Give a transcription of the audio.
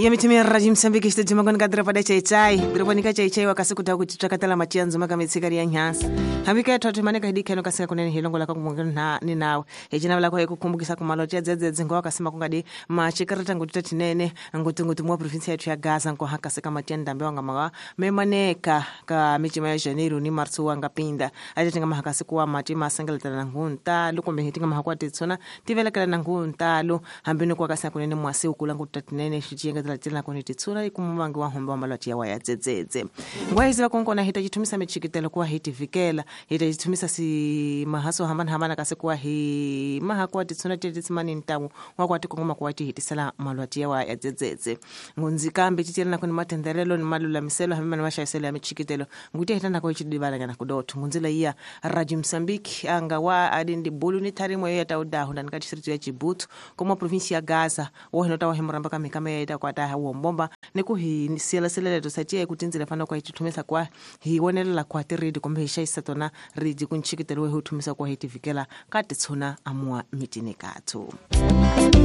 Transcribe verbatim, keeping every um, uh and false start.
Iya mitimia rajim Msambiki shite jimagon kadra pada chai chai droponika chai chai wakasiku ta kuchakatala machianzo maka mitsikari ya nyasa habika ya tatu maneka hidiki no kasika kuneni hilongo la kungu na ni nawe ejina la kwa kukumbukisa kumalotia zeze zingo wakasema kungadi machikarata ngutita tinene ngutu ngutu mwa provinsi yetu ya Gaza nko haka sika matianda mbewa ngamawa memaneka ka michima ya Janeiro ni marsu wanga pinda aje tinga mahaka siku wa matima sangalita na ngunta luko mehitinga mahakwa titsona tivela kala na ngunta lu hambino kwa kasika kuneni mwasi ukula ngutita tinene shichienga tila kuni titsura ikumumangi wa homba malati ya waya zezeze ngwaizi wakonko na hita jitumisa mechikitelo kwa hiti vikela hita jitumisa si mahaso hamana hamana kasi kwa hi maha kwa titsuna titsimani ntamu wakwa tiko ngoma kwa hiti sala malati ya waya zezeze ngunzika mbi titila na kuni matenderelo ni malula miselo hamima na masha yasele ya mechikitelo ngutia hita na kwa hichidibala ngana kudotu ngunzila iya Rajim Msambiki anga wa adindi bulu ni tarimo ya taudahu na nikachisiritu ya Jibutu kuma provinsi ya Gaza wahinota wahimuramba kame kame ya ita kwa taha uombomba niku hi sila sila leto satia kutinzile fana kwa hititumisa kwa hiwonela kwa teridi kumbe hishaisa tona ridi kunchikitelo hutumisa kwa hitivikela katitsuna amua mitini katu.